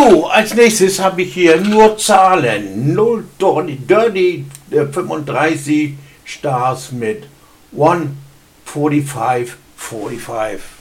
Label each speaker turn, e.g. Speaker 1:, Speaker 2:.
Speaker 1: So, als nächstes habe ich hier nur Zahlen. 0 Dirty 35 Stars mit 145, 45.